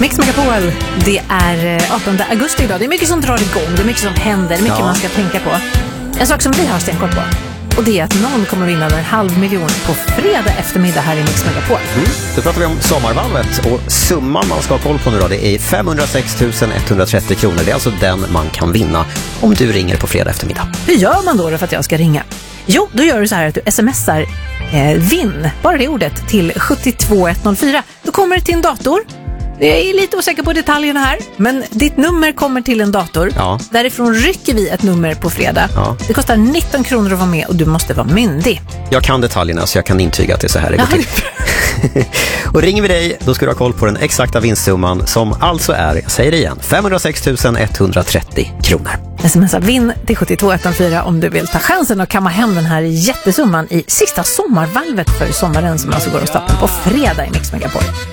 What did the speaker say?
Mix Megapol, det är 18 augusti idag. Det är mycket som drar igång, det är mycket som händer, mycket man ska tänka på. En sak som vi har stenkoll på, och det är att någon kommer vinna över 500 000 på fredag eftermiddag här i Mix Megapol. Då pratar vi om sommarvalvet, och summan man ska ha koll på nu då, det är 506 130 kronor. Det är alltså den man kan vinna om du ringer på fredag eftermiddag. Hur gör man då för att jag ska ringa? Jo, då gör du så här att du smsar vinn, bara det ordet, till 72104. Då kommer det till en dator. Jag är lite osäker på detaljerna här, men ditt nummer kommer till en dator. Ja. Därifrån rycker vi ett nummer på fredag. Ja. Det kostar 19 kronor att vara med och du måste vara myndig. Jag kan detaljerna, så jag kan intyga att det är så här det går till. Och ringer vi dig, då ska du ha koll på den exakta vinstsumman, som alltså är, jag säger det igen, 506 130 kronor. Smsa vinn till 72104 om du vill ta chansen att kamma hem den här jättesumman i sista sommarvalvet för sommaren, som alltså går att starta på fredag i Mix Megapol.